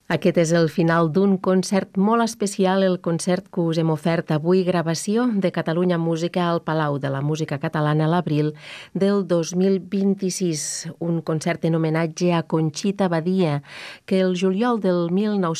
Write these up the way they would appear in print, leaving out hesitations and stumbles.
Aquest és el final d'un concert molt especial, el concert que us hem ofert avui, gravació de Catalunya Música al Palau de la Música Catalana a l'abril del 2026. Un concert en homenatge a Conxita Badia, que el juliol del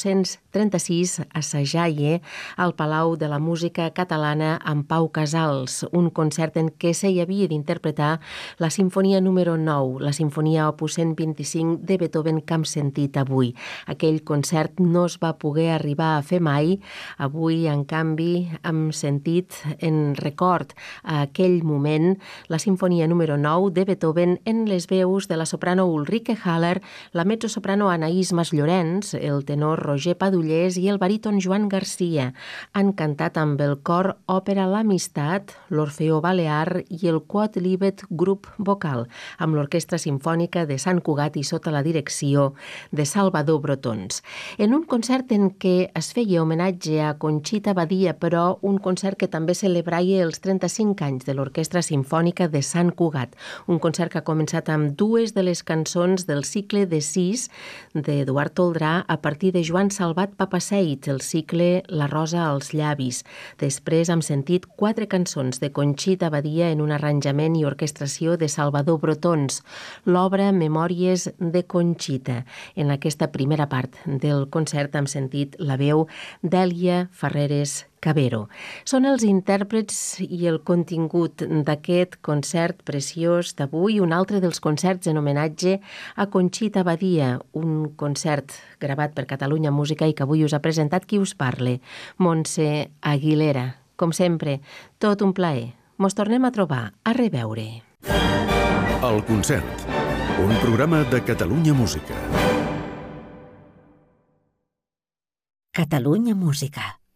1936 assajaia al Palau de la Música Catalana amb Pau Casals, un concert en què se hi havia d'interpretar la Simfonia número 9, la Simfonia opus 125 de Beethoven que hem sentit avui. Aquell concert no es va poder arribar a fer mai. Avui, en canvi, hem sentit en record a aquell moment la Simfonia número 9 de Beethoven en les veus de la soprano Ulrike Haller, la mezzosoprano Anaïs Mas-Llorenç, el tenor Roger Padullés i el baríton Joan Garcia. Han cantat amb el cor Òpera l'Amistat, l'Orfeó Balear i el Quodlibet Grup Vocal, amb l'Orquestra Simfònica de Sant Cugat i sota la direcció de Salvador Brotons. En un concert en què es feia homenatge a Conxita Badia, però un concert que també celebraia els 35 anys de l'Orquestra Simfònica de Sant Cugat. Un concert que ha començat amb dues de les cançons del cicle de 6 d'Eduard Toldrà a partir de Joan Salvat Papaseit, el cicle La rosa als llavis. Després hem sentit 4 cançons de Conxita Badia en un arranjament i orquestració de Salvador Brotons, l'obra Memòries de Conxita. En aquesta primera part del concert hem sentit la veu d'Èlia Ferreres Cabero. Són els intèrprets i el contingut d'aquest concert preciós d'avui, un altre dels concerts en homenatge a Conxita Badia, un concert gravat per Catalunya Música i que avui us ha presentat qui us parle, Montse Aguilera. Com sempre, tot un plaer. Mos tornem a trobar, a reveure. El concert, un programa de Catalunya Música. Catalunya Música.